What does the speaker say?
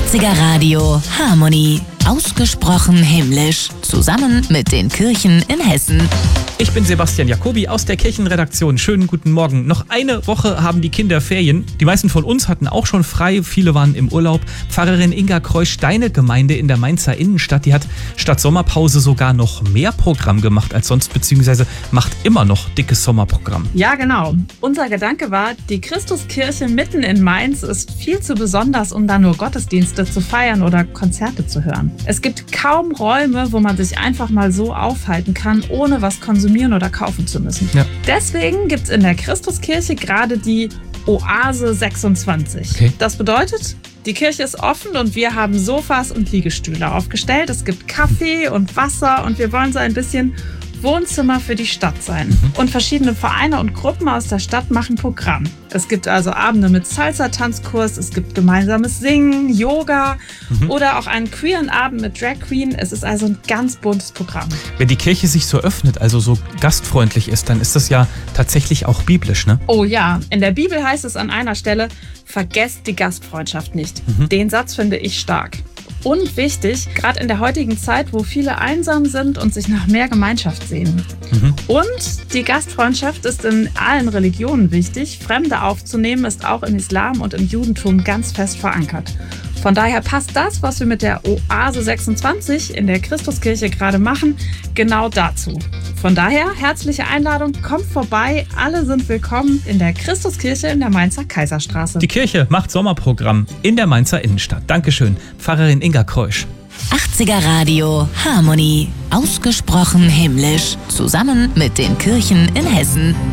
80er Radio Harmonie. Ausgesprochen himmlisch. Zusammen mit den Kirchen in Hessen. Ich bin Sebastian Jacobi aus der Kirchenredaktion. Schönen guten Morgen. Noch eine Woche haben die Kinder Ferien. Die meisten von uns hatten auch schon frei. Viele waren im Urlaub. Pfarrerin Inga Kreusch, deine Gemeinde in der Mainzer Innenstadt, die hat statt Sommerpause sogar noch mehr Programm gemacht als sonst, beziehungsweise macht immer noch dickes Sommerprogramm. Ja, genau. Unser Gedanke war, die Christuskirche mitten in Mainz ist viel zu besonders, um da nur Gottesdienste zu feiern oder Konzerte zu hören. Es gibt kaum Räume, wo man sich einfach mal so aufhalten kann, ohne was konsumieren oder kaufen zu müssen. Ja. Deswegen gibt es in der Christuskirche gerade die Oase 26. Okay. Das bedeutet, die Kirche ist offen und wir haben Sofas und Liegestühle aufgestellt. Es gibt Kaffee und Wasser und wir wollen so ein bisschen Wohnzimmer für die Stadt sein. Und verschiedene Vereine und Gruppen aus der Stadt machen Programm. Es gibt also Abende mit Salsa-Tanzkurs, es gibt gemeinsames Singen, Yoga oder auch einen queeren Abend mit Drag Queen. Es ist also ein ganz buntes Programm. Wenn die Kirche sich so öffnet, also so gastfreundlich ist, dann ist das ja tatsächlich auch biblisch, ne? Oh ja, in der Bibel heißt es an einer Stelle, vergesst die Gastfreundschaft nicht. Den Satz finde ich stark. Und wichtig, gerade in der heutigen Zeit, wo viele einsam sind und sich nach mehr Gemeinschaft sehnen. Und die Gastfreundschaft ist in allen Religionen wichtig. Fremde aufzunehmen ist auch im Islam und im Judentum ganz fest verankert. Von daher passt das, was wir mit der Oase 26 in der Christuskirche gerade machen, genau dazu. Von daher herzliche Einladung, kommt vorbei, alle sind willkommen in der Christuskirche in der Mainzer Kaiserstraße. Die Kirche macht Sommerprogramm in der Mainzer Innenstadt. Dankeschön, Pfarrerin Inga Kreusch. 80er Radio Harmonie. Ausgesprochen himmlisch. Zusammen mit den Kirchen in Hessen.